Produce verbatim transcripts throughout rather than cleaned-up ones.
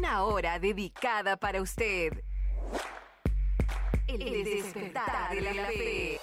Una hora dedicada para usted. El, El despertar de la fe.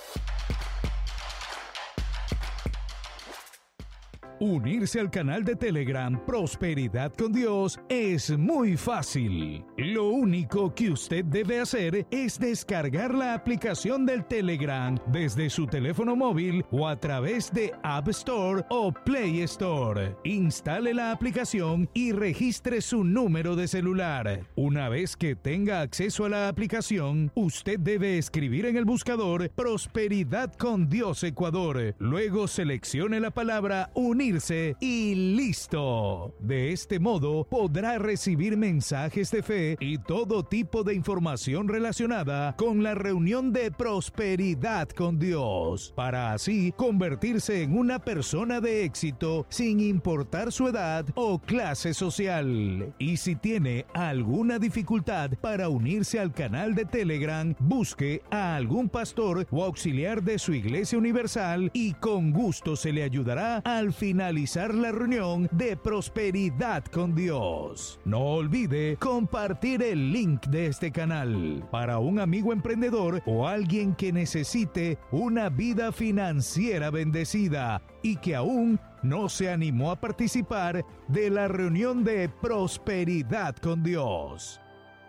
Unirse al canal de Telegram Prosperidad con Dios es muy fácil. Lo único que usted debe hacer es descargar la aplicación del Telegram desde su teléfono móvil o a través de App Store o Play Store. Instale la aplicación y registre su número de celular. Una vez que tenga acceso a la aplicación, usted debe escribir en el buscador Prosperidad con Dios Ecuador. Luego seleccione la palabra Unir y listo. De este modo podrá recibir mensajes de fe y todo tipo de información relacionada con la reunión de Prosperidad con Dios, para así convertirse en una persona de éxito sin importar su edad o clase social. Y si tiene alguna dificultad para unirse al canal de Telegram, busque a algún pastor o auxiliar de su Iglesia Universal y con gusto se le ayudará al final finalizar la reunión de Prosperidad con Dios. No olvide compartir el link de este canal para un amigo emprendedor o alguien que necesite una vida financiera bendecida y que aún no se animó a participar de la reunión de Prosperidad con Dios.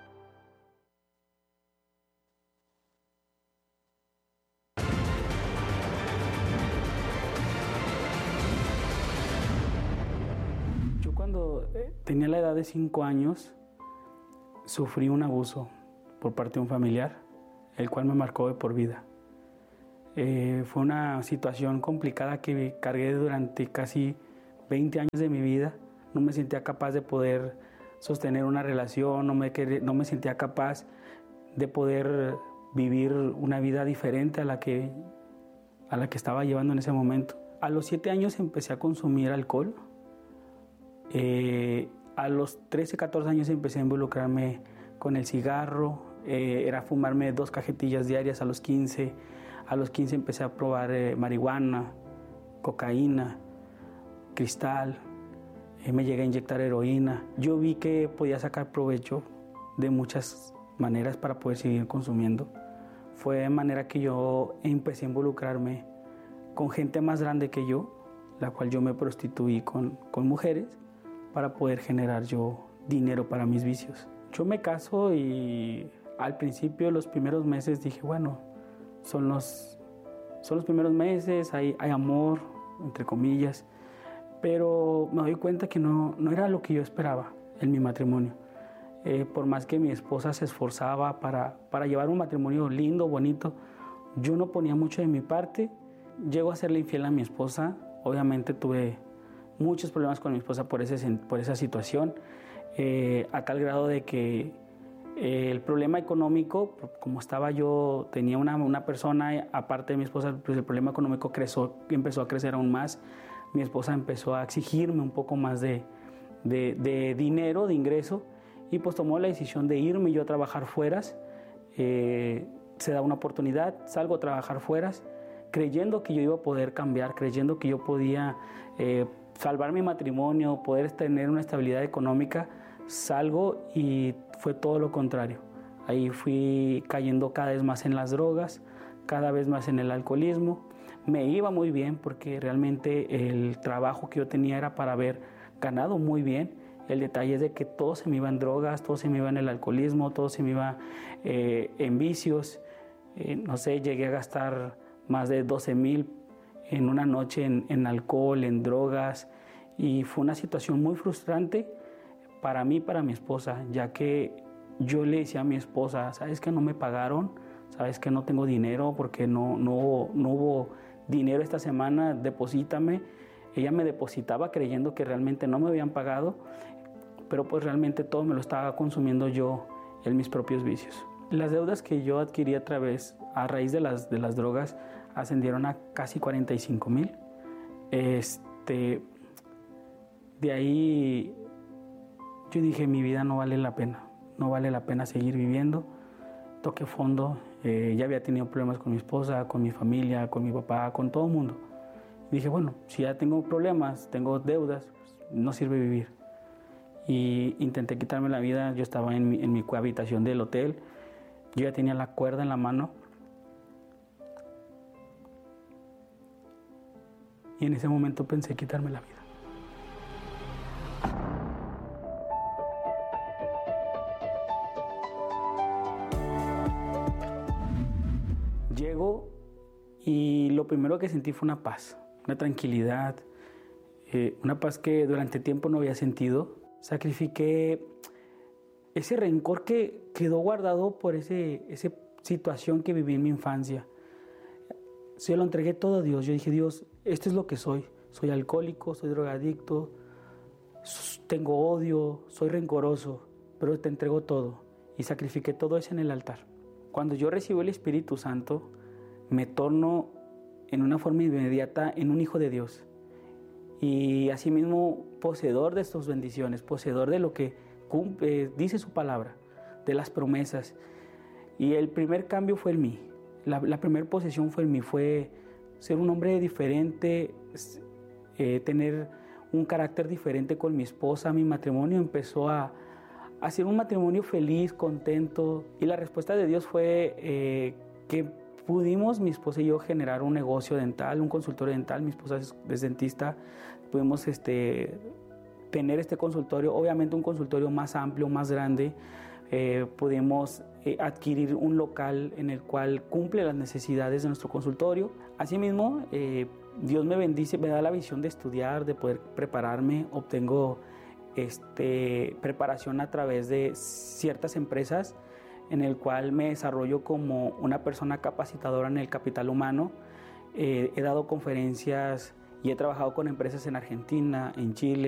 Cuando tenía la edad de cinco años, sufrí un abuso por parte de un familiar, el cual me marcó de por vida. Eh, fue una situación complicada que cargué durante casi veinte años de mi vida. No me sentía capaz de poder sostener una relación, no me, no me sentía capaz de poder vivir una vida diferente a la que, a la que estaba llevando en ese momento. A los siete años empecé a consumir alcohol. Eh, a los trece, catorce años empecé a involucrarme con el cigarro, eh, era fumarme dos cajetillas diarias a los quince. A los quince empecé a probar eh, marihuana, cocaína, cristal, eh, me llegué a inyectar heroína. Yo vi que podía sacar provecho de muchas maneras para poder seguir consumiendo. Fue de manera que yo empecé a involucrarme con gente más grande que yo, la cual yo me prostituí con, con mujeres para poder generar yo dinero para mis vicios. Yo me caso y al principio, los primeros meses, dije, bueno, son los, son los primeros meses, hay, hay amor, entre comillas, pero me doy cuenta que no, no era lo que yo esperaba en mi matrimonio. Eh, por más que mi esposa se esforzaba para, para llevar un matrimonio lindo, bonito, yo no ponía mucho de mi parte. Llego a serle infiel a mi esposa. Obviamente tuve muchos problemas con mi esposa por, ese, por esa situación, eh, a tal grado de que eh, el problema económico, como estaba yo, tenía una, una persona aparte de mi esposa, pues el problema económico creció, empezó a crecer aún más. Mi esposa empezó a exigirme un poco más de, de, de dinero, de ingreso, y pues tomó la decisión de irme yo a trabajar fueras. Eh, se da una oportunidad, salgo a trabajar fueras, creyendo que yo iba a poder cambiar, creyendo que yo podía eh, salvar mi matrimonio, poder tener una estabilidad económica. Salgo y fue todo lo contrario. Ahí fui cayendo cada vez más en las drogas, cada vez más en el alcoholismo. Me iba muy bien porque realmente el trabajo que yo tenía era para haber ganado muy bien. El detalle es de que todo se me iba en drogas, todo se me iba en el alcoholismo, todo se me iba eh, en vicios. Eh, no sé, llegué a gastar más de doce mil en una noche en, en alcohol, en drogas, y fue una situación muy frustrante para mí y para mi esposa, ya que yo le decía a mi esposa, ¿sabes que no me pagaron? ¿Sabes que no tengo dinero porque no, no, no hubo dinero esta semana? Deposítame. Ella me depositaba creyendo que realmente no me habían pagado, pero pues realmente todo me lo estaba consumiendo yo en mis propios vicios. Las deudas que yo adquirí a través, a raíz de las, de las drogas, ascendieron a casi cuarenta y cinco mil. Este, de ahí yo dije, mi vida no vale la pena, no vale la pena seguir viviendo. Toqué fondo, eh, ya había tenido problemas con mi esposa, con mi familia, con mi papá, con todo el mundo. Dije, bueno, si ya tengo problemas, tengo deudas, pues no sirve vivir. y intenté quitarme la vida. Yo estaba en mi, en mi habitación del hotel, yo ya tenía la cuerda en la mano y en ese momento pensé quitarme la vida. Llego y lo primero que sentí fue una paz, una tranquilidad, eh, una paz que durante tiempo no había sentido. Sacrifiqué ese rencor que quedó guardado por ese, esa situación que viví en mi infancia. Se lo entregué todo a Dios. Yo dije, Dios, esto es lo que soy. Soy alcohólico, soy drogadicto, tengo odio, soy rencoroso, pero te entrego todo. Y sacrifiqué todo eso en el altar. Cuando yo recibo el Espíritu Santo, me torno en una forma inmediata en un hijo de Dios. Y asimismo, poseedor de estas bendiciones, poseedor de lo que cumple, dice su palabra, de las promesas. Y el primer cambio fue en mí. La, la primera posesión fue en mí, fue ser un hombre diferente, eh, tener un carácter diferente con mi esposa. Mi matrimonio empezó a hacer un matrimonio feliz, contento, y la respuesta de Dios fue eh, que pudimos, mi esposa y yo, generar un negocio dental, un consultorio dental. Mi esposa es, es dentista. Pudimos este, tener este consultorio, obviamente un consultorio más amplio, más grande. Eh, pudimos eh, adquirir un local en el cual cumple las necesidades de nuestro consultorio. Asimismo, eh, Dios me bendice, me da la visión de estudiar, de poder prepararme. Obtengo Este, preparación a través de ciertas empresas en el cual me desarrollo como una persona capacitadora en el capital humano. Eh, he dado conferencias y he trabajado con empresas en Argentina, en Chile,